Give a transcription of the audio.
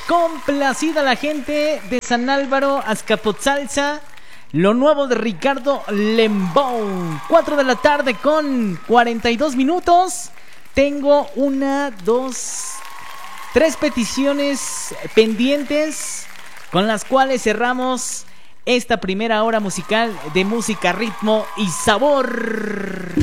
Complacida la gente de San Álvaro, Azcapotzalza. Lo nuevo de Ricardo Lembow. 4 de la tarde con 42 minutos. Tengo 1, 2, 3 peticiones pendientes con las cuales cerramos esta primera hora musical de música, ritmo y sabor.